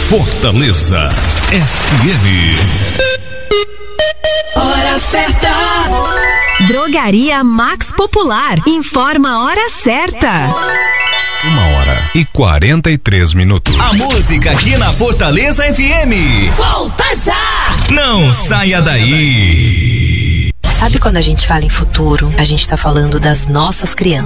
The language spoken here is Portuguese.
Fortaleza FM. Hora certa. Drogaria Max Popular informa a hora certa. 1h43. A música aqui na Fortaleza FM. Volta já! Não saia daí. Sabe quando a gente fala em futuro, a gente tá falando das nossas crianças.